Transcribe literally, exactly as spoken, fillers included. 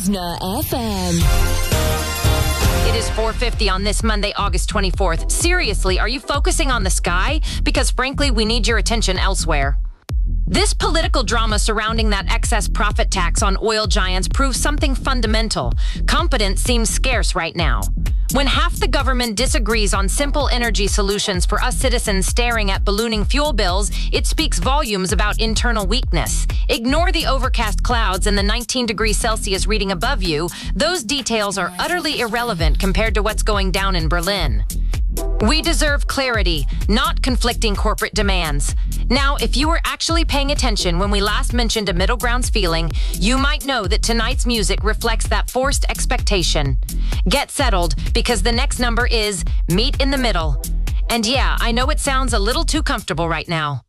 Uvna F M. It is four fifty on this Monday, August twenty-fourth. Seriously, are you focusing on the sky? Because frankly, we need your attention elsewhere. This political drama surrounding that excess profit tax on oil giants proves something fundamental. Competence seems scarce right now. When half the government disagrees on simple energy solutions for us citizens staring at ballooning fuel bills, it speaks volumes about internal weakness. Ignore the overcast clouds and the nineteen degrees Celsius reading above you. Those details are utterly irrelevant compared to what's going down in Berlin. We deserve clarity, not conflicting corporate demands. Now, if you were actually paying attention when we last mentioned a middle grounds feeling, you might know that tonight's music reflects that forced expectation. Get settled, because the next number is Meet in the Middle. And yeah, I know it sounds a little too comfortable right now.